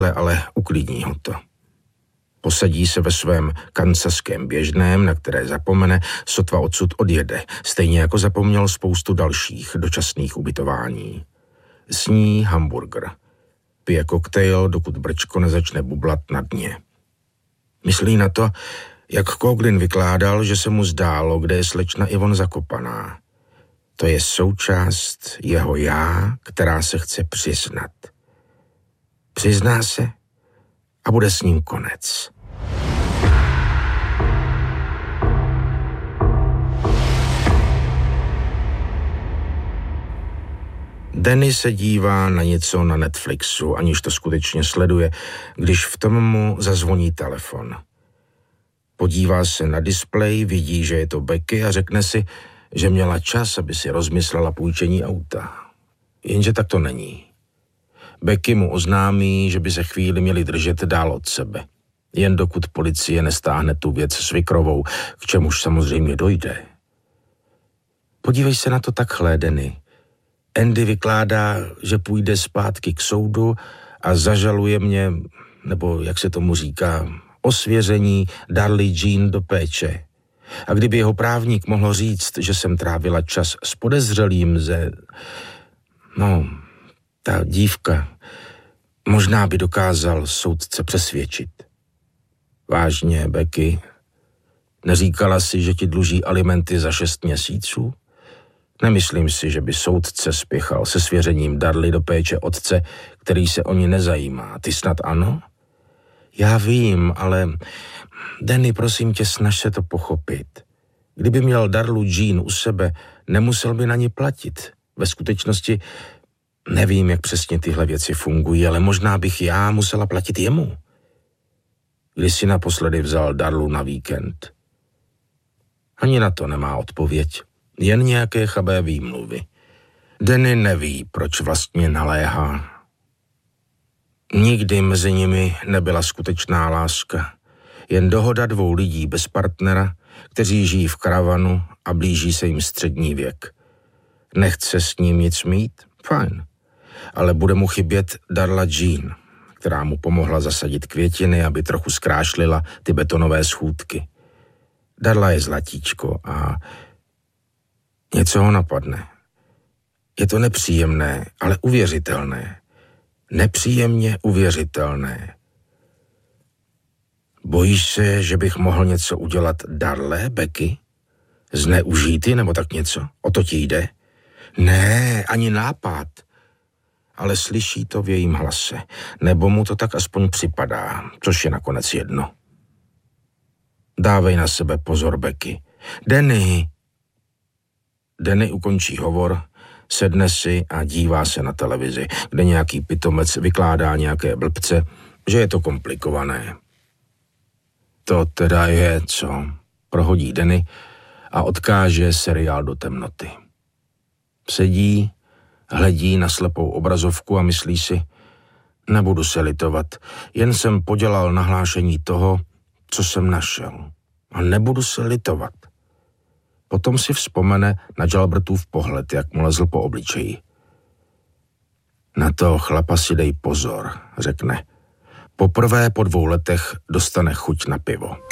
ale uklidní ho to. Posadí se ve svém kansaském běžném, na které zapomene, sotva odsud odjede, stejně jako zapomněl spoustu dalších dočasných ubytování. Sní hamburger. Pije koktejl, dokud brčko nezačne bublat na dně. Myslí na to, jak Coughlin vykládal, že se mu zdálo, kde je slečna Yvonne zakopaná. To je součást jeho já, která se chce přiznat. Přizná se a bude s ním konec. Danny se dívá na něco na Netflixu, aniž to skutečně sleduje, když v tom mu zazvoní telefon. Podívá se na displej, vidí, že je to Becky a řekne si, že měla čas, aby si rozmyslela půjčení auta. Jenže tak to není. Becky mu oznámí, že by se chvíli měli držet dál od sebe. Jen dokud policie nestáhne tu věc s Vikrovou, k čemuž samozřejmě dojde. Podívej se na to takhle, Danny. Andy vykládá, že půjde zpátky k soudu a zažaluje mě, nebo jak se tomu říká, o svěření Darlie Jean do péče. A kdyby jeho právník mohl říct, že jsem trávila čas s podezřelým ta dívka, možná by dokázal soudce přesvědčit. Vážně, Becky, neříkala si, že ti dluží alimenty za 6 měsíců? Nemyslím si, že by soudce spěchal se svěřením Darlie do péče otce, který se o ní nezajímá. Ty snad ano? Já vím, ale Danny, prosím tě, snaž se to pochopit. Kdyby měl Darlu Jean u sebe, nemusel by na ní platit. Ve skutečnosti nevím, jak přesně tyhle věci fungují, ale možná bych já musela platit jemu. Když si naposledy vzal Darlu na víkend? Ani na to nemá odpověď. Jen nějaké chabé výmluvy. Danny neví, proč vlastně naléhá. Nikdy mezi nimi nebyla skutečná láska. Jen dohoda 2 lidí bez partnera, kteří žijí v karavanu a blíží se jim střední věk. Nechce s ním nic mít? Fajn. Ale bude mu chybět Darla Jean, která mu pomohla zasadit květiny, aby trochu zkrášlila ty betonové schůdky. Darla je zlatíčko a něco ho napadne. Je to nepříjemné, ale uvěřitelné. Nepříjemně uvěřitelné. Bojíš se, že bych mohl něco udělat Darle, Becky? Zneužít ji nebo tak něco? O to ti jde? Ne, ani nápad. Ale slyší to v jejím hlase. Nebo mu to tak aspoň připadá, což je nakonec jedno. Dávej na sebe pozor, Becky. Danny ukončí hovor, sedne si a dívá se na televizi, kde nějaký pitomec vykládá nějaké blbce, že je to komplikované. To teda je, co? Prohodí Danny a odkáže seriál do temnoty. Sedí, hledí na slepou obrazovku a myslí si, nebudu se litovat, jen jsem podělal nahlášení toho, co jsem našel. A nebudu se litovat. Potom si vzpomene na Jalbertův pohled, jak mu lezl po obličeji. Na to chlapa si dej pozor, řekne. Poprvé po 2 letech dostane chuť na pivo.